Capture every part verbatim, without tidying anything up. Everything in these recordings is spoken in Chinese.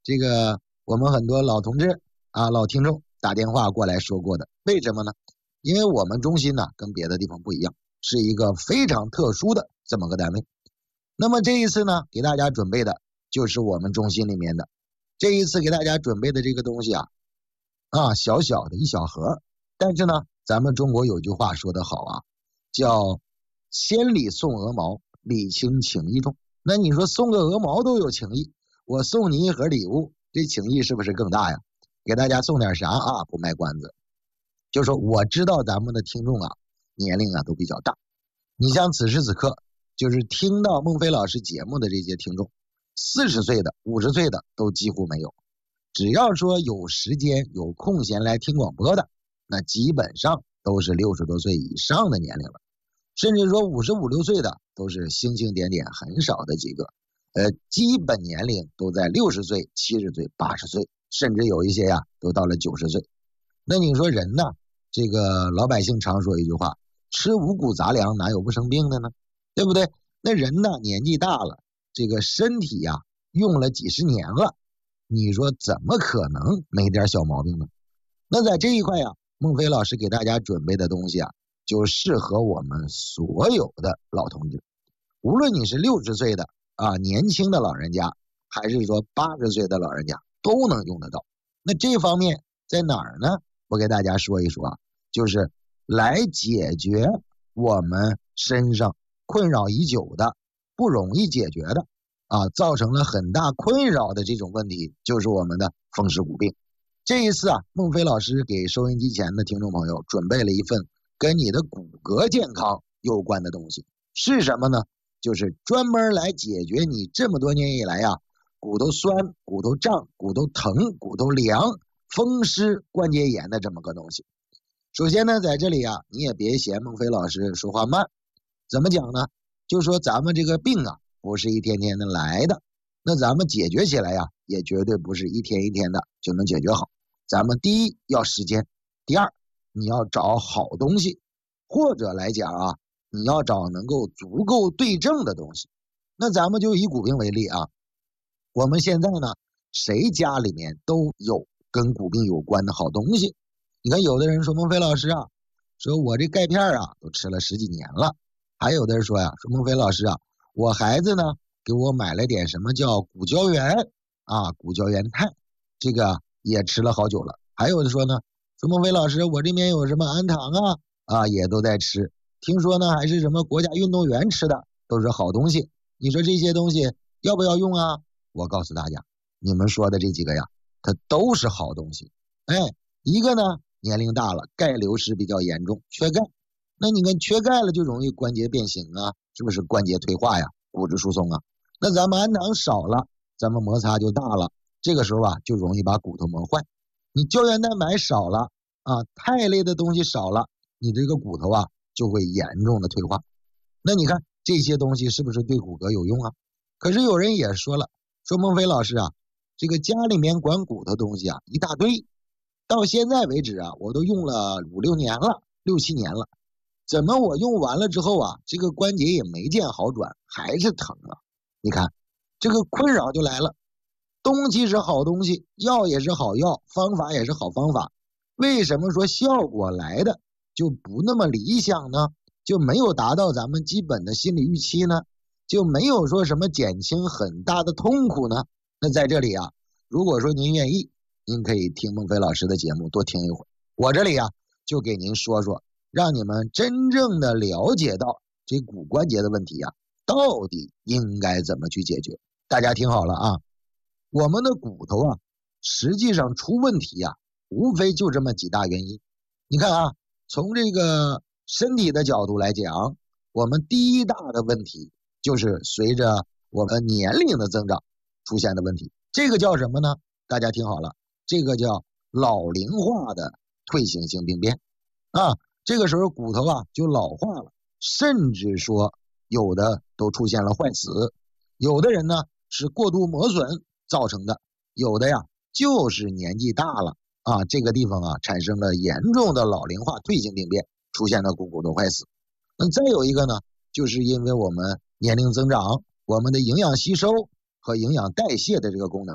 这个我们很多老同志啊、老听众打电话过来说过的。为什么呢？因为我们中心呢跟别的地方不一样，是一个非常特殊的这么个单位。那么这一次呢，给大家准备的就是我们中心里面的这一次给大家准备的这个东西啊，啊，小小的一小盒，但是呢，咱们中国有句话说得好啊，叫千里送鹅毛，礼轻情意重。那你说送个鹅毛都有情意，我送你一盒礼物，这情意是不是更大呀？给大家送点啥啊？不卖关子，就说我知道咱们的听众啊，年龄啊都比较大。你像此时此刻，就是听到孟非老师节目的这些听众，四十岁的、五十岁的都几乎没有。只要说有时间、有空闲来听广播的，那基本上都是六十多岁以上的年龄了。甚至说五十五六岁的都是星星点点，很少的几个。呃，基本年龄都在六十岁、七十岁、八十岁，甚至有一些呀都到了九十岁。那你说人呢？这个老百姓常说一句话：吃五谷杂粮哪有不生病的呢？对不对？那人呢年纪大了，这个身体呀用了几十年了，你说怎么可能没点小毛病呢？那在这一块呀，孟非老师给大家准备的东西啊，就适合我们所有的老同志，无论你是六十岁的啊年轻的老人家，还是说八十岁的老人家，都能用得到。那这方面在哪儿呢？我给大家说一说啊，就是来解决我们身上困扰已久的、不容易解决的啊，造成了很大困扰的这种问题，就是我们的风湿骨病。这一次啊，孟非老师给收音机前的听众朋友准备了一份跟你的骨骼健康有关的东西，是什么呢？就是专门来解决你这么多年以来呀、啊，骨头酸、骨头胀、骨头疼、骨头凉、风湿关节炎的这么个东西。首先呢，在这里啊，你也别嫌孟非老师说话慢。怎么讲呢？就说咱们这个病啊，不是一天天的来的，那咱们解决起来呀、啊，也绝对不是一天一天的就能解决好。咱们第一要时间，第二你要找好东西，或者来讲啊，你要找能够足够对症的东西。那咱们就以骨病为例啊，我们现在呢，谁家里面都有跟骨病有关的好东西。你看有的人说孟非老师啊，说我这钙片啊都吃了十几年了。还有的人说呀，说孟非老师啊，我孩子呢给我买了点什么叫骨胶原啊，骨胶原肽，这个也吃了好久了。还有的说呢，说孟非老师，我这边有什么氨糖啊啊也都在吃，听说呢还是什么国家运动员吃的，都是好东西。你说这些东西要不要用啊？我告诉大家，你们说的这几个呀，它都是好东西。哎，一个呢年龄大了，钙流失比较严重，缺钙。那你看缺钙了就容易关节变形啊，是不是关节退化呀，骨质疏松啊？那咱们氨糖少了，咱们摩擦就大了，这个时候啊就容易把骨头磨坏。你胶原蛋白少了啊，肽类的东西少了，你这个骨头啊就会严重的退化。那你看这些东西是不是对骨骼有用啊？可是有人也说了，说孟非老师啊，这个家里面管骨头东西啊一大堆，到现在为止啊我都用了五六年了，六七年了，怎么我用完了之后啊，这个关节也没见好转，还是疼啊？你看这个困扰就来了。东西是好东西，药也是好药，方法也是好方法，为什么说效果来的就不那么理想呢？就没有达到咱们基本的心理预期呢？就没有说什么减轻很大的痛苦呢？那在这里啊，如果说您愿意，您可以听孟非老师的节目多听一会儿，我这里啊就给您说说，让你们真正的了解到这骨关节的问题啊，到底应该怎么去解决。大家听好了啊，我们的骨头啊，实际上出问题啊，无非就这么几大原因。你看啊，从这个身体的角度来讲，我们第一大的问题就是随着我们年龄的增长出现的问题。这个叫什么呢？大家听好了，这个叫老龄化的退行性病变啊。这个时候骨头啊就老化了，甚至说有的都出现了坏死，有的人呢是过度磨损造成的，有的呀就是年纪大了啊，这个地方啊产生了严重的老龄化退行病变，出现了股骨头坏死。那再有一个呢，就是因为我们年龄增长，我们的营养吸收和营养代谢的这个功能啊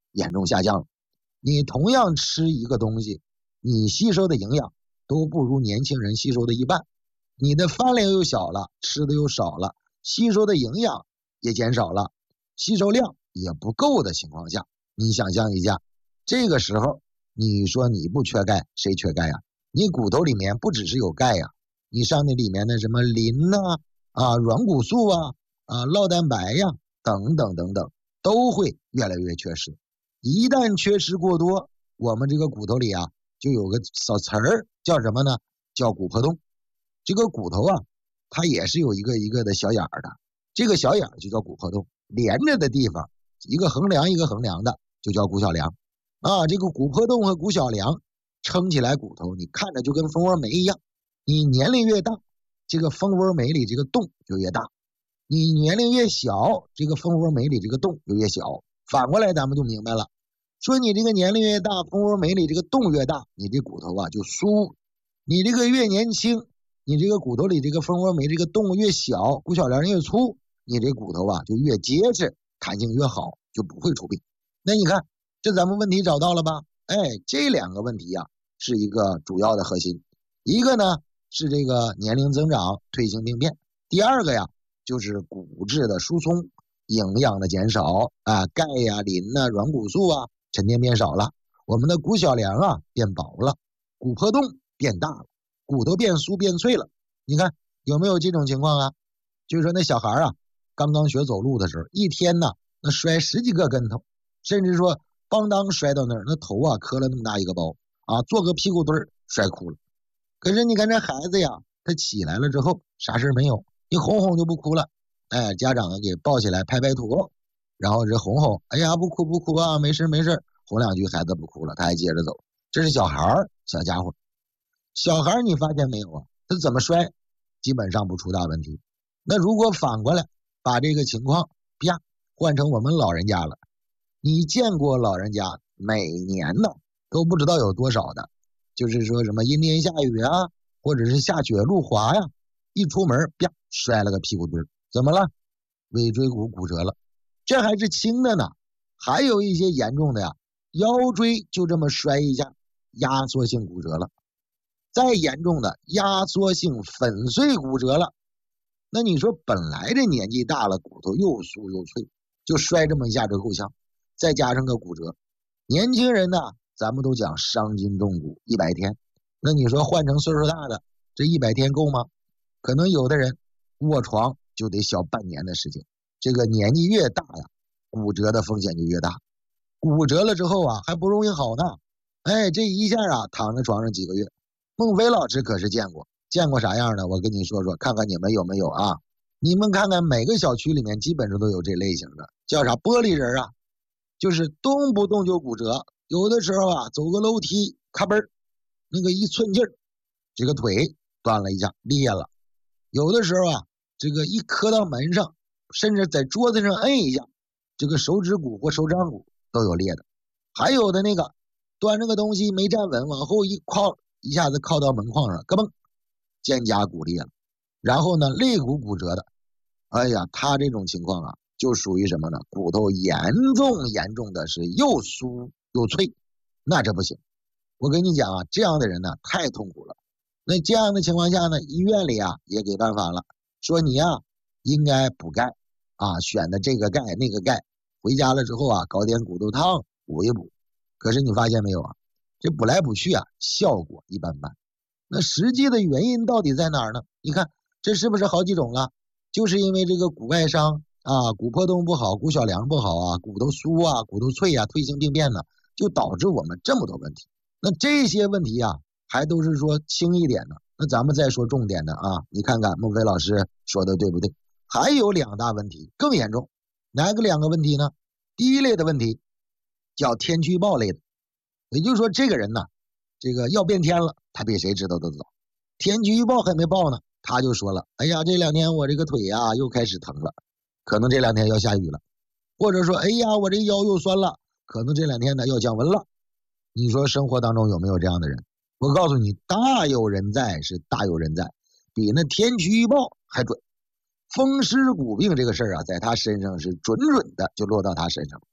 严重下降了。你同样吃一个东西，你吸收的营养都不如年轻人吸收的一半，你的饭量又小了，吃的又少了，吸收的营养也减少了，吸收量也不够的情况下，你想象一下，这个时候你说你不缺钙，谁缺钙呀？你骨头里面不只是有钙呀，你上那里面的什么磷呐、啊、软骨素啊、啊酪蛋白呀等等等等，都会越来越缺失。一旦缺失过多，我们这个骨头里啊就有个小词儿叫什么呢？叫骨破洞。这个骨头啊，它也是有一个一个的小眼儿的，这个小眼儿就叫骨破洞，连着的地方一个横梁一个横梁的就叫骨小梁啊。这个骨破洞和骨小梁撑起来骨头，你看着就跟蜂窝煤一样。你年龄越大，这个蜂窝煤里这个洞就越大；你年龄越小，这个蜂窝煤里这个洞就越小。反过来咱们就明白了，说你这个年龄越大，蜂窝煤里这个洞越大，你这骨头啊就酥；你这个越年轻，你这个骨头里这个蜂窝煤这个洞越小，骨小梁越粗，你这骨头啊就越结实，弹性越好，就不会出病。那你看，这咱们问题找到了吧？哎，这两个问题呀、啊、是一个主要的核心，一个呢是这个年龄增长、退行病变，第二个呀就是骨质的疏松。营养的减少啊，钙呀、磷呐、软骨素啊沉淀变少了，我们的骨小梁啊变薄了，骨破洞变大了，骨头变酥变脆了。你看有没有这种情况啊？就是说那小孩啊刚刚学走路的时候，一天呢那摔十几个跟头，甚至说邦当摔到那儿，那头啊磕了那么大一个包啊，做个屁股墩儿摔哭了。可是你看这孩子呀，他起来了之后啥事没有，一哄哄就不哭了。哎，家长给抱起来拍拍土，然后这哄哄，哎呀不哭不哭啊，没事没事，哄两句孩子不哭了，他还接着走。这是小孩儿，小家伙。小孩你发现没有啊？他怎么摔，基本上不出大问题。那如果反过来把这个情况啪换成我们老人家了，你见过老人家每年呢都不知道有多少的，就是说什么阴天下雨啊，或者是下雪路滑呀，一出门啪摔了个屁股墩儿。怎么了？尾椎骨骨折了，这还是轻的呢。还有一些严重的呀，腰椎就这么摔一下，压缩性骨折了。再严重的压缩性粉碎骨折了。那你说本来这年纪大了，骨头又酥又脆，就摔这么一下就够呛，再加上个骨折。年轻人呢，咱们都讲伤筋动骨一百天。那你说换成岁数大的，这一百天够吗？可能有的人卧床就得小半年的时间，这个年纪越大呀，骨折的风险就越大。骨折了之后啊，还不容易好呢。哎，这一下啊，躺在床上几个月。孟非老师可是见过，见过啥样的？我跟你说说，看看你们有没有啊？你们看看每个小区里面基本上都有这类型的，叫啥玻璃人啊？就是动不动就骨折，有的时候啊，走个楼梯，咔嘣，那个一寸劲儿，这个腿断了一下，裂了。有的时候啊，这个一磕到门上，甚至在桌子上摁一下，这个手指骨或手掌骨都有裂的。还有的那个端着个东西没站稳，往后一靠，一下子靠到门框上，咯嘣，肩胛骨裂了。然后呢，肋骨骨折的，哎呀，他这种情况啊，就属于什么呢？骨头严重严重的是又酥又脆，那这不行。我跟你讲啊，这样的人呢太痛苦了。那这样的情况下呢，医院里啊也给办法了，说你啊应该补钙啊，选的这个钙那个钙，回家了之后啊搞点骨头汤补一补。可是你发现没有啊，这补来补去啊效果一般般。那实际的原因到底在哪儿呢？你看这是不是好几种了？就是因为这个骨外伤啊，骨破洞不好，骨小梁不好啊，骨头酥啊，骨头脆啊，退行病变呢，就导致我们这么多问题。那这些问题啊还都是说轻一点的，那咱们再说重点的啊，你看看孟非老师说的对不对？还有两大问题更严重，哪个两个问题呢？第一类的问题叫天气预报类的，也就是说这个人呢，这个要变天了，他比谁知道的早。天气预报还没报呢，他就说了，哎呀，这两天我这个腿呀又开始疼了，可能这两天要下雨了。或者说，哎呀，我这腰又酸了，可能这两天呢要降温了。你说生活当中有没有这样的人？我告诉你，大有人在，是大有人在，比那天气预报还准。风湿骨病这个事儿啊，在他身上是准准的就落到他身上。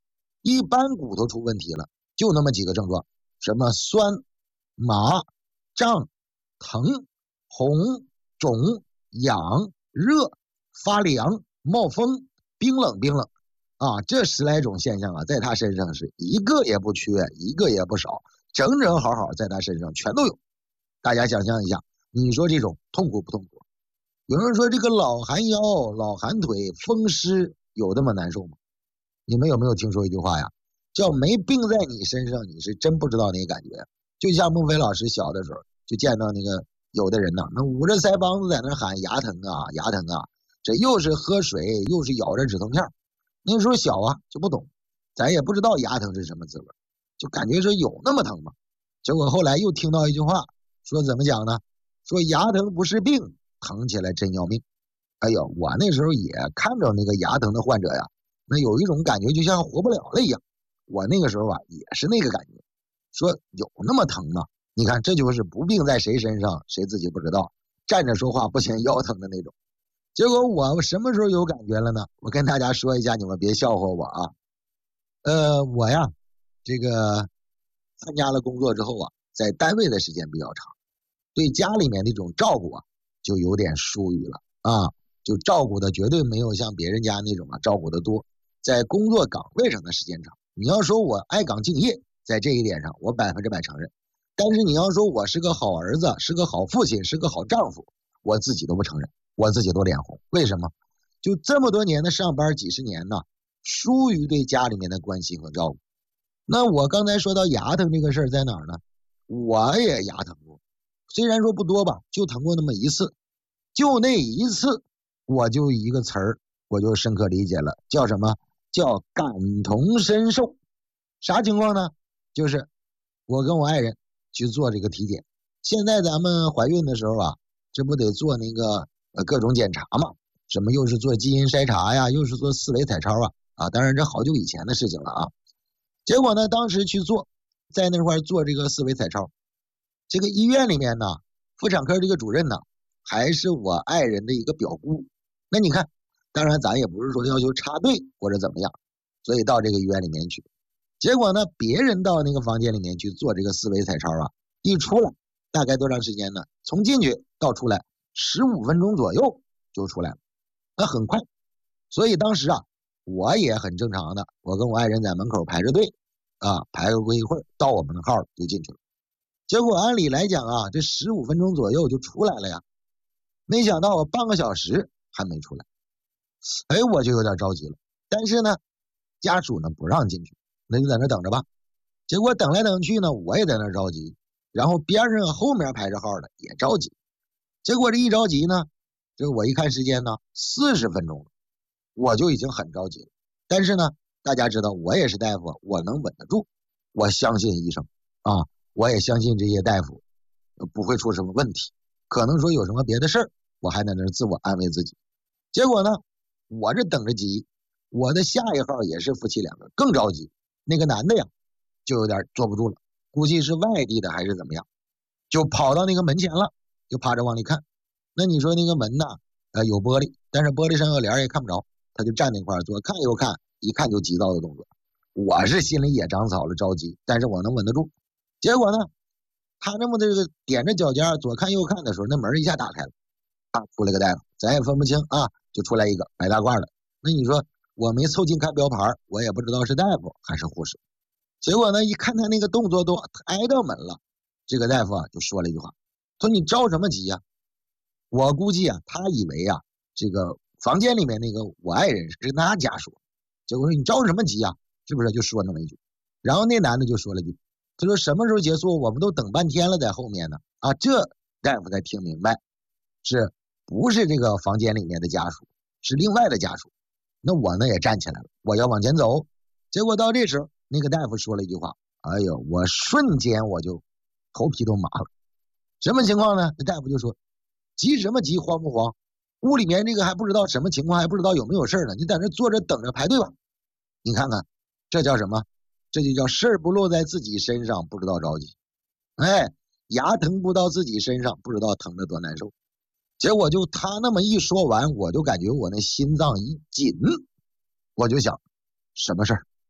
一般骨头出问题了，就那么几个症状，什么酸、麻、胀、疼、红、肿、痒、热、发凉、冒风、冰冷冰冷啊，这十来种现象啊，在他身上是一个也不缺，一个也不少，整整好好在他身上全都有。大家想象一下，你说这种痛苦不痛苦？有人说这个老寒腰、老寒腿、风湿有那么难受吗？你们有没有听说一句话呀？叫没病在你身上，你是真不知道那个感觉。就像孟非老师小的时候，就见到那个有的人呐，那捂着腮帮子在那喊牙疼啊，牙疼啊，这又是喝水，又是咬着止疼片。那时候小啊，就不懂，咱也不知道牙疼是什么滋味，就感觉说有那么疼吗？结果后来又听到一句话，说怎么讲呢？说牙疼不是病，疼起来真要命。哎呦，我那时候也看着那个牙疼的患者呀，那有一种感觉就像活不了了一样。我那个时候啊也是那个感觉，说有那么疼吗？你看这就是不病在谁身上谁自己不知道，站着说话不嫌腰疼的那种。结果我什么时候有感觉了呢？我跟大家说一下，你们别笑话我啊。呃，我呀，这个参加了工作之后啊，在单位的时间比较长，对家里面那种照顾啊，就有点疏于了啊，就照顾的绝对没有像别人家那种啊照顾的多。在工作岗位上的时间长，你要说我爱岗敬业，在这一点上我百分之百承认。但是你要说我是个好儿子，是个好父亲，是个好丈夫，我自己都不承认，我自己都脸红。为什么？就这么多年的上班，几十年呢，疏于对家里面的关心和照顾。那我刚才说到牙疼这个事儿在哪儿呢？我也牙疼过，虽然说不多吧，就疼过那么一次，就那一次，我就一个词儿，我就深刻理解了，叫什么？叫感同身受。啥情况呢？就是我跟我爱人去做这个体检。现在咱们怀孕的时候啊，这不得做那个呃各种检查嘛？什么又是做基因筛查呀，又是做四维彩超啊啊！当然这好久以前的事情了啊。结果呢，当时去做，在那块做这个四维彩超，这个医院里面呢，妇产科这个主任呢，还是我爱人的一个表姑。那你看，当然咱也不是说要求插队或者怎么样，所以到这个医院里面去。结果呢，别人到那个房间里面去做这个四维彩超啊，一出来大概多长时间呢？从进去到出来十五分钟左右就出来了，那很快。所以当时啊，我也很正常的，我跟我爱人在门口排着队啊，排过一会儿，到我们的号就进去了。结果按理来讲啊，这十五分钟左右就出来了呀，没想到我半个小时还没出来，哎，我就有点着急了。但是呢，家属呢不让进去，那就在那等着吧。结果等来等去呢，我也在那着急，然后边上后面排着号的也着急。结果这一着急呢，这我一看时间呢，四十分钟了，我就已经很着急了。但是呢，大家知道我也是大夫，我能稳得住，我相信医生啊，我也相信这些大夫不会出什么问题。可能说有什么别的事儿，我还在那自我安慰自己。结果呢，我这等着急，我的下一号也是夫妻两个，更着急。那个男的呀，就有点坐不住了，估计是外地的还是怎么样，就跑到那个门前了，就趴着往里看。那你说那个门呢，呃，有玻璃，但是玻璃上有帘也看不着，他就站那块儿左看右看，一看就急躁的动作。我是心里也长草了，着急，但是我能稳得住。结果呢，他那么这个踮着脚尖左看右看的时候，那门一下打开了，啊，出来个大夫，咱也分不清啊，就出来一个白大褂的。那你说我没凑近看标牌，我也不知道是大夫还是护士。结果呢，一看他那个动作都挨到门了，这个大夫啊就说了一句话，说你着什么急呀？我估计啊，他以为啊，这个房间里面那个我爱人是跟他家属，结果说你着什么急呀？是不是就说那么一句？然后那男的就说了一句，他说什么时候结束？我们都等半天了，在后面呢。啊，这大夫才听明白，是不是这个房间里面的家属，是另外的家属。那我呢也站起来了，我要往前走。结果到这时候，那个大夫说了一句话，哎呦，我瞬间我就头皮都麻了。什么情况呢？那大夫就说，急什么急，慌不慌？屋里面这个还不知道什么情况，还不知道有没有事呢，你在那坐着等着排队吧。你看看，这叫什么？这就叫事儿不落在自己身上，不知道着急。哎，牙疼不到自己身上，不知道疼得多难受。结果就他那么一说完，我就感觉我那心脏一紧，我就想什么事儿？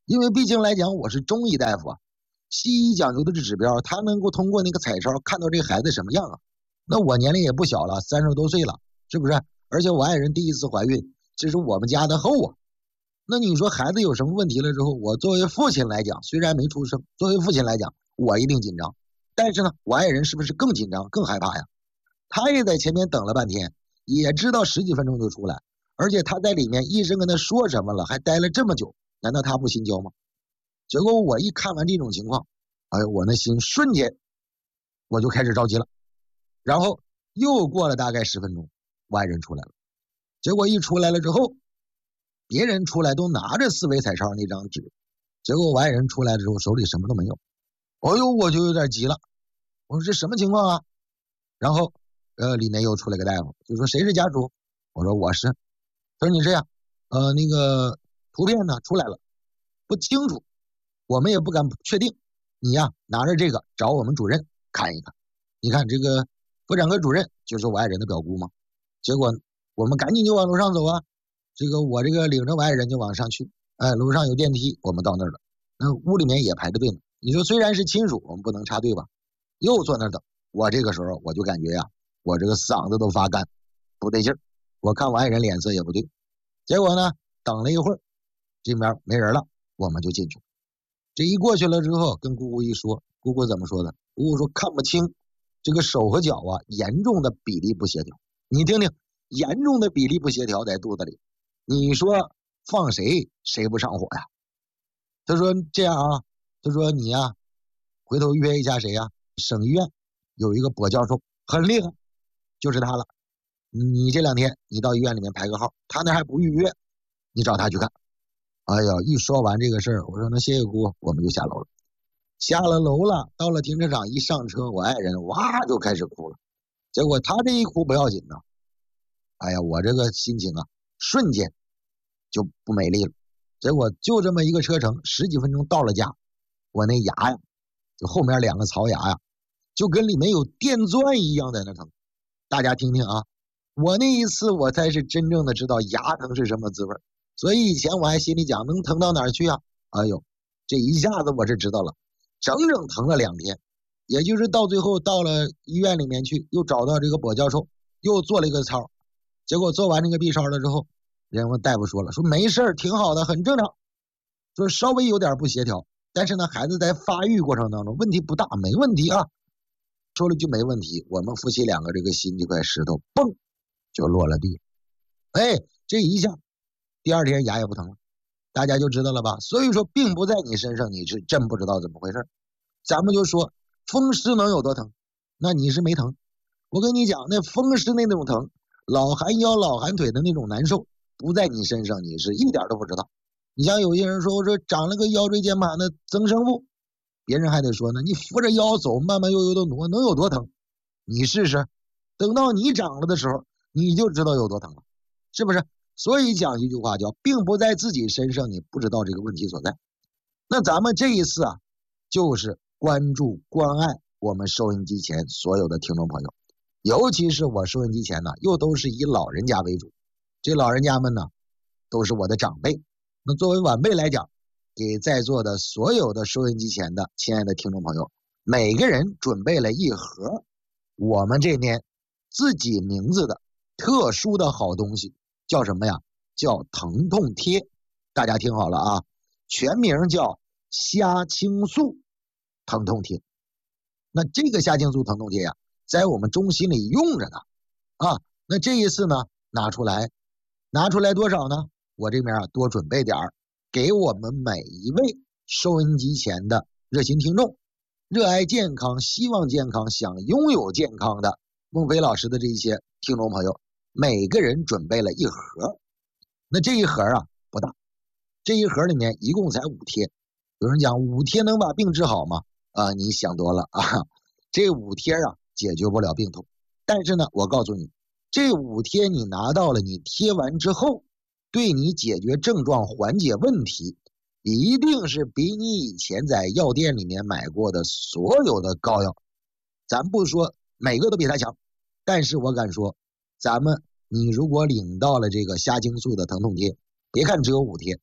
因为毕竟来讲我是中医大夫啊，西医讲究的是指标，他能够通过那个彩超看到这个孩子什么样啊。那我年龄也不小了，三十多岁了，是不是？而且我爱人第一次怀孕，这是我们家的后啊。那你说孩子有什么问题了之后，我作为父亲来讲，虽然没出生，作为父亲来讲，我一定紧张。但是呢，我爱人是不是更紧张、更害怕呀？他也在前面等了半天，也知道十几分钟就出来，而且他在里面医生跟他说什么了，还待了这么久，难道他不心焦吗？结果我一看完这种情况，哎呦，我那心瞬间我就开始着急了。然后又过了大概十分钟，我爱人出来了。结果一出来了之后，别人出来都拿着四维彩超那张纸，结果我爱人出来之后手里什么都没有。哎呦，我就有点急了，我说这什么情况啊？然后呃，里面又出来个大夫，就说谁是家属？我说我是。他说你这样，呃，那个图片呢出来了，不清楚，我们也不敢确定。你呀拿着这个找我们主任看一看。你看这个妇产科主任就是我爱人的表姑嘛。结果我们赶紧就往楼上走啊。这个我这个领着我爱人就往上去，哎，楼上有电梯，我们到那儿了。那屋里面也排着队呢。你说虽然是亲属，我们不能插队吧？又坐那儿等。我这个时候我就感觉呀，我这个嗓子都发干，不对劲儿。我看我爱人脸色也不对。结果呢，等了一会儿，这边没人了，我们就进去了。这一过去了之后，跟姑姑一说，姑姑怎么说的？姑姑说看不清，这个手和脚啊，严重的比例不协调。你听听，严重的比例不协调在肚子里。你说放谁谁不上火呀？他说这样啊，他说你呀、啊，回头约一下谁呀、啊？省医院有一个跛教授很厉害，就是他了。你这两天你到医院里面排个号，他那还不预约，你找他去看。哎呀，一说完这个事儿，我说那谢谢姑，我们就下楼了。下了楼了，到了停车场一上车，我爱人哇就开始哭了。结果他这一哭不要紧呢，哎呀，我这个心情啊，瞬间就不美丽了。结果就这么一个车程，十几分钟到了家，我那牙呀，就后面两个槽牙呀，就跟里面有电钻一样在那疼。大家听听啊，我那一次我才是真正的知道牙疼是什么滋味。所以以前我还心里讲能疼到哪儿去啊？哎呦，这一下子我是知道了，整整疼了两天。也就是到最后到了医院里面去，又找到这个跛教授，又做了一个操。结果做完这个 B 超了之后，人家大夫说了，说没事儿，挺好的，很正常，说稍微有点不协调，但是呢，孩子在发育过程当中问题不大，没问题啊。说了句没问题，我们夫妻两个这个心这块石头嘣就落了地。哎，这一下第二天牙也不疼了，大家就知道了吧？所以说并不在你身上，你是真不知道怎么回事。咱们就说风湿能有多疼，那你是没疼。我跟你讲，那风湿那种疼，老寒腰老寒腿的那种难受，不在你身上，你是一点都不知道。你像有些人说，我说长了个腰椎间盘的增生部，别人还得说呢，你扶着腰走，慢慢悠悠的挪，能有多疼？你试试，等到你长了的时候，你就知道有多疼了，是不是？所以讲一句话叫，并不在自己身上，你不知道这个问题所在。那咱们这一次啊，就是关注关爱我们收音机前所有的听众朋友，尤其是我收音机前呢，又都是以老人家为主。这老人家们呢，都是我的长辈。那作为晚辈来讲，给在座的所有的收音机前的亲爱的听众朋友，每个人准备了一盒我们这边自己名字的特殊的好东西，叫什么呀？叫疼痛贴。大家听好了啊，全名叫虾青素疼痛贴。那这个虾青素疼痛贴呀，在我们中心里用着呢啊。那这一次呢，拿出来，拿出来多少呢？我这边啊多准备点儿，给我们每一位收音机前的热心听众，热爱健康、希望健康、想拥有健康的孟非老师的这些听众朋友，每个人准备了一盒。那这一盒啊不大，这一盒里面一共才五贴。有人讲五贴能把病治好吗？啊，你想多了啊！这五贴啊解决不了病痛，但是呢，我告诉你，这五贴你拿到了，你贴完之后，对你解决症状、缓解问题，一定是比你以前在药店里面买过的所有的膏药，咱不说每个都比它强，但是我敢说，咱们你如果领到了这个虾青素的疼痛贴，别看只有五贴，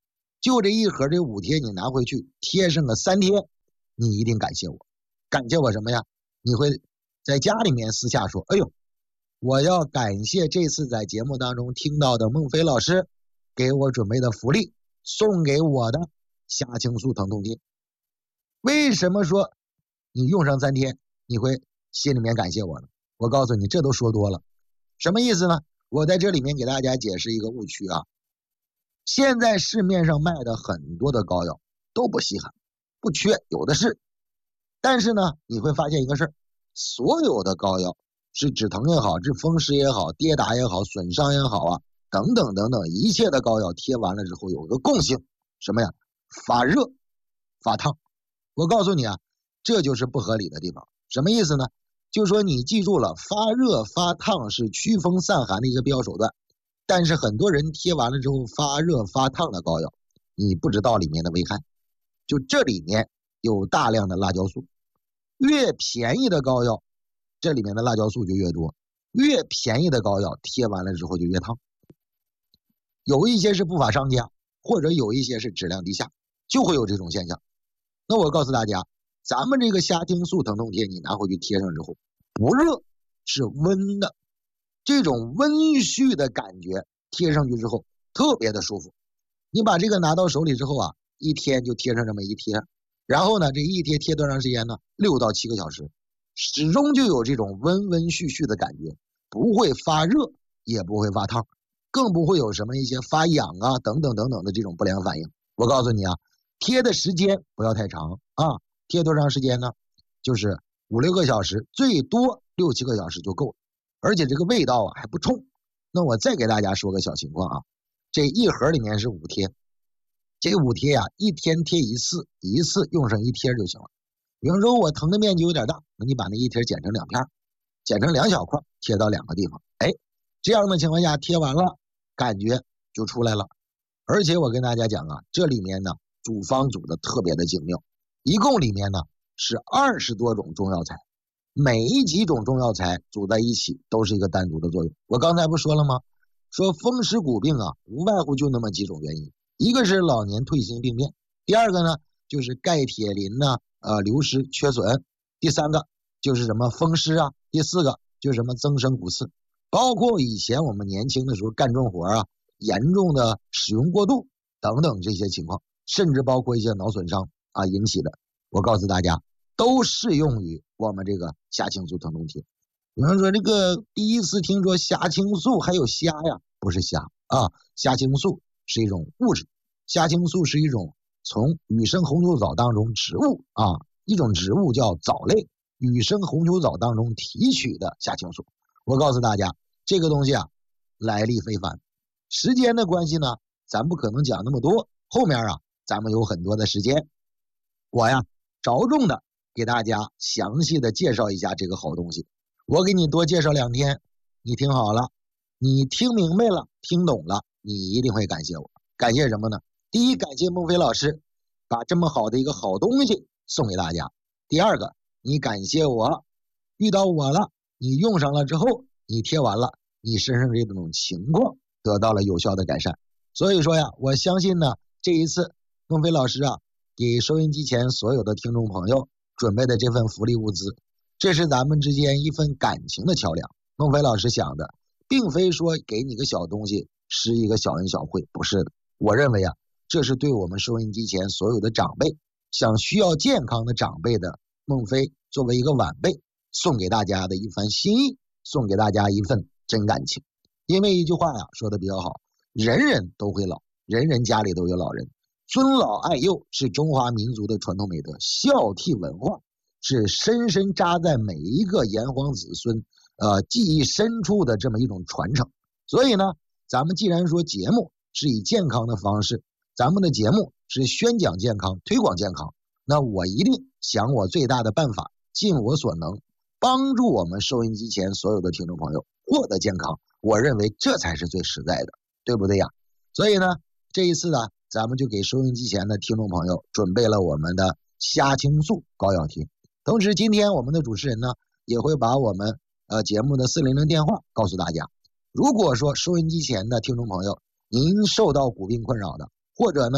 就这一盒这五贴你拿回去贴上个三天，你一定感谢我。感谢我什么呀？你会在家里面私下说，哎呦，我要感谢这次在节目当中听到的孟非老师给我准备的福利，送给我的虾青素疼痛贴。为什么说你用上三天你会心里面感谢我呢？我告诉你，这都说多了。什么意思呢？我在这里面给大家解释一个误区啊。现在市面上卖的很多的膏药都不稀罕，不缺，有的是。但是呢，你会发现一个事儿，所有的膏药是止疼也好，治风湿也好，跌打也好，损伤也好啊，等等等等，一切的膏药贴完了之后有个共性，什么呀？发热、发烫。我告诉你啊，这就是不合理的地方。什么意思呢？就说你记住了，发热发烫是驱风散寒的一个必要手段，但是很多人贴完了之后发热发烫的膏药，你不知道里面的危害。就这里面有大量的辣椒素，越便宜的膏药这里面的辣椒素就越多，越便宜的膏药贴完了之后就越烫。有一些是不法商家，或者有一些是质量低下，就会有这种现象。那我告诉大家，咱们这个虾青素疼痛贴你拿回去贴上之后，不热，是温的，这种温煦的感觉贴上去之后特别的舒服。你把这个拿到手里之后啊，一天就贴上这么一贴，然后呢，这一贴贴多长时间呢？六到七个小时，始终就有这种温温煦煦的感觉，不会发热，也不会发烫，更不会有什么一些发痒啊等等等等的这种不良反应。我告诉你啊，贴的时间不要太长啊，贴多长时间呢？就是五六个小时，最多六七个小时就够了，而且这个味道啊还不冲。那我再给大家说个小情况啊，这一盒里面是五贴，这五贴呀、啊，一天贴一次，一次用上一贴就行了。比方说我疼的面积有点大，那你把那一贴剪成两片，剪成两小块，贴到两个地方，哎，这样的情况下贴完了，感觉就出来了。而且我跟大家讲啊，这里面呢组方组的特别的精妙，一共里面呢是二十多种中药材，每一几种中药材组在一起都是一个单独的作用。我刚才不说了吗？说风湿骨病啊，无外乎就那么几种原因，一个是老年退行病变，第二个呢就是钙铁磷呢呃流失缺损，第三个就是什么风湿啊，第四个就是什么增生骨刺，包括以前我们年轻的时候干重活啊，严重的使用过度等等这些情况，甚至包括一些脑损伤啊引起的，我告诉大家都适用于我们这个虾青素疼痛贴。有人说这个第一次听说虾青素还有虾呀，不是虾啊，虾青素是一种物质，虾青素是一种从羽生红球藻当中植物啊，一种植物叫藻类，羽生红球藻当中提取的虾青素。我告诉大家，这个东西啊来历非凡。时间的关系呢，咱不可能讲那么多，后面啊咱们有很多的时间，我呀着重的给大家详细的介绍一下这个好东西。我给你多介绍两天，你听好了，你听明白了，听懂了，你一定会感谢我。感谢什么呢？第一，感谢孟非老师把这么好的一个好东西送给大家。第二个，你感谢我遇到我了，你用上了之后，你贴完了，你身上这种情况得到了有效的改善。所以说呀，我相信呢，这一次孟非老师啊给收音机前所有的听众朋友准备的这份福利物资，这是咱们之间一份感情的桥梁。孟非老师想的并非说给你个小东西施一个小恩小惠，不是的。我认为啊，这是对我们收音机前所有的长辈，想需要健康的长辈的孟非作为一个晚辈送给大家的一番心意，送给大家一份真感情。因为一句话呀说的比较好，人人都会老，人人家里都有老人，尊老爱幼是中华民族的传统美德，孝悌文化是深深扎在每一个炎黄子孙呃记忆深处的这么一种传承。所以呢，咱们既然说节目是以健康的方式，咱们的节目是宣讲健康推广健康，那我一定想我最大的办法，尽我所能帮助我们收音机前所有的听众朋友获得健康，我认为这才是最实在的，对不对呀？所以呢，这一次呢，咱们就给收音机前的听众朋友准备了我们的虾青素膏药贴。同时今天我们的主持人呢也会把我们呃节目的四零零电话告诉大家。如果说收音机前的听众朋友您受到骨病困扰的，或者呢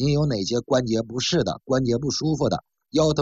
您有哪些关节不适的、关节不舒服的、腰疼。